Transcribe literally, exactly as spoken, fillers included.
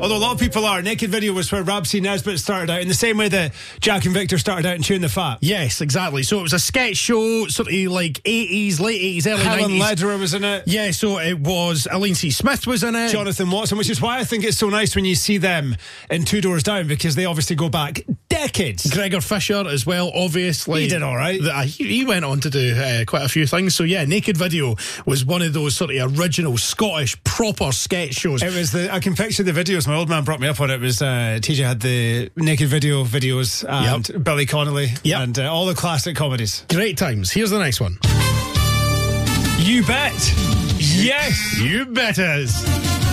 Although a lot of people are. Naked Video was where Rab C. Nesbitt started out, in the same way that Jack and Victor started out in Chewing the Fat. Yes, exactly. So it was a sketch show, sort of like eighties, late eighties, early Helen nineties. Lederer was in it. Yeah, so it was Elaine C. Smith was in it. Jonathan Watson, which is why I think it's so nice when you see them in Two Doors Down, because they obviously go back decades. Gregor Fisher as well, obviously. He did all right. The, uh, he, he went on to do uh, quite a few things. So yeah, Naked Video was one of those sort of original Scottish proper sketch shows. It was the I can picture the videos. My old man brought me up on it. It was uh, T J had the Naked Video videos and Yep. Billy Connolly Yep. and uh, all the classic comedies. Great times. Here's the next one. You bet. Yes. You bet us.